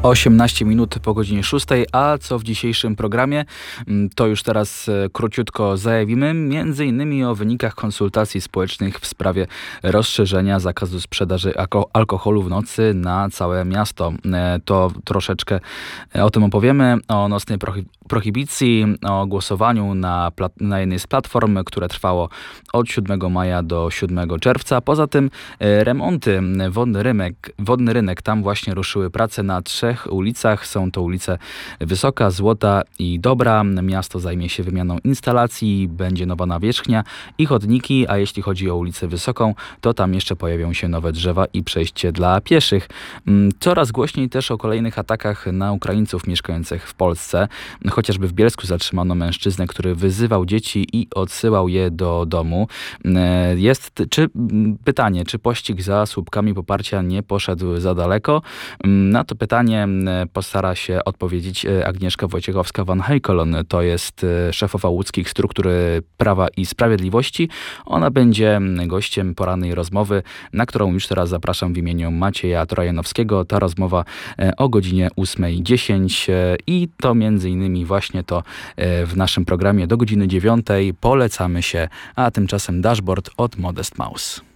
18 minut po godzinie 6, a co w dzisiejszym programie, to już teraz króciutko zajawimy, między innymi o wynikach konsultacji społecznych w sprawie rozszerzenia zakazu sprzedaży alkoholu w nocy na całe miasto. To troszeczkę o tym opowiemy, o nocnej prohibicji, o głosowaniu na jednej z platform, które trwało od 7 maja do 7 czerwca. Poza tym remonty, Wodny Rynek, tam właśnie ruszyły prace na 3 ulicach. Są to ulice Wysoka, Złota i Dobra. Miasto zajmie się wymianą instalacji, będzie nowa nawierzchnia i chodniki, a jeśli chodzi o ulicę Wysoką, to tam jeszcze pojawią się nowe drzewa i przejście dla pieszych. Coraz głośniej też o kolejnych atakach na Ukraińców mieszkających w Polsce. Chociażby w Bielsku zatrzymano mężczyznę, który wyzywał dzieci i odsyłał je do domu. Pytanie, czy pościg za słupkami poparcia nie poszedł za daleko? Na to pytanie postara się odpowiedzieć Agnieszka Wojciechowska-Van Heikelon. To jest szefowa łódzkich struktur Prawa i Sprawiedliwości. Ona będzie gościem porannej rozmowy, na którą już teraz zapraszam w imieniu Macieja Trojanowskiego. Ta rozmowa o godzinie 8:10 i to między innymi właśnie to w naszym programie do godziny 9. Polecamy się, a tymczasem Dashboard od Modest Mouse.